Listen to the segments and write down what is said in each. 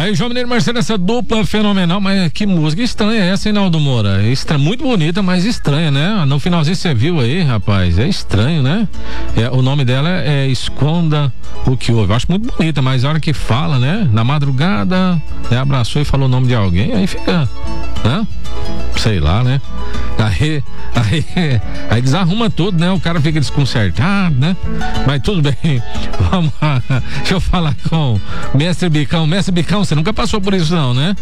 Aí, João Mineiro Marcelo, essa dupla fenomenal, mas que música estranha é essa, hein, Naldo Moura? Muito bonita, mas estranha, né? No finalzinho você viu aí, rapaz, é estranho, né? O nome dela é Esconda o que houve. Eu acho muito bonita, mas a hora que fala, né? Na madrugada, abraçou e falou o nome de alguém, aí fica, né? Sei lá, né? Aí desarruma tudo, né? O cara fica desconcertado, né? Mas tudo bem, vamos lá. Deixa eu falar com o Mestre Bicão. Mestre Bicão, você nunca passou por isso não, né?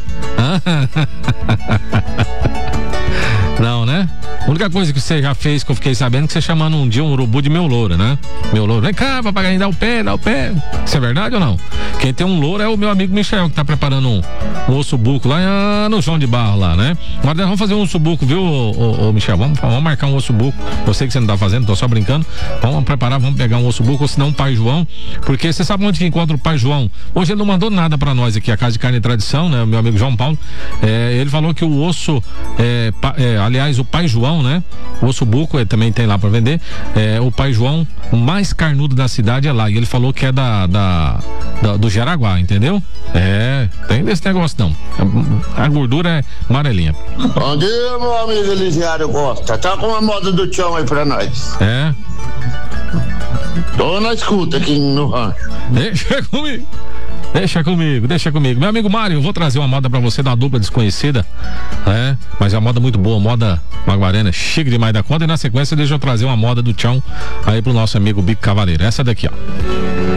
Não, né? A única coisa que você já fez, que eu fiquei sabendo, que você chamando um dia um urubu de meu louro, né? Meu louro, vem cá, papagaio, dá o pé. Isso é verdade ou não? Quem tem um louro é o meu amigo Michel, que tá preparando um osso buco lá no João de Barro lá, né? Agora nós vamos fazer um osso buco, viu, ô Michel? Vamos marcar um osso buco. Eu sei que você não tá fazendo, tô só brincando. Vamos preparar, vamos pegar um osso buco, ou senão um Pai João, porque você sabe onde que encontra o Pai João? Hoje ele não mandou nada pra nós aqui, a Casa de Carne e Tradição, né? Meu amigo João Paulo, ele falou que o osso, aliás, o Pai João, né? O osso buco ele também tem lá pra vender. O Pai João, o mais carnudo da cidade é lá. E ele falou que é do Jaraguá, entendeu? Tem desse negócio não. A gordura é amarelinha. Bom dia, meu amigo Elisiário Costa. Tá com a moda do tchão aí pra nós. Tô na escuta aqui no rancho. Deixa comigo. Meu amigo Mário, eu vou trazer uma moda pra você da dupla desconhecida. Mas é uma moda muito boa, moda Maguarena, chique demais da conta. E na sequência deixa eu trazer uma moda do tchão aí pro nosso amigo Bico Cavaleiro. Essa daqui, ó.